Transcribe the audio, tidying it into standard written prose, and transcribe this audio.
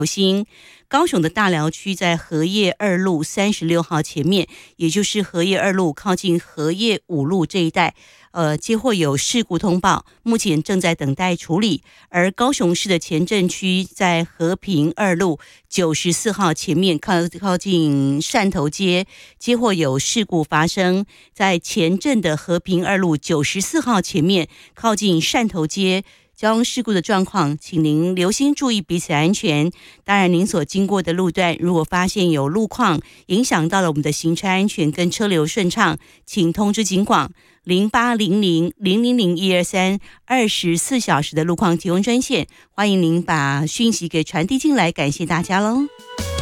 心。高雄的大寮区在荷叶2路36号前面，也就是荷叶2路靠近荷叶5路这一带，接获有事故通报，目前正在等待处理。而高雄市的前镇区在和平2路94号前面，靠近汕头街，接获有事故发生，在前镇的和平2路94号前面，靠近汕头街。交通事故的状况，请您留心注意彼此安全。当然，您所经过的路段，如果发现有路况影响到了我们的行车安全跟车流顺畅，请通知警广0800000123 24小时的路况提供专线，欢迎您把讯息给传递进来，感谢大家喽。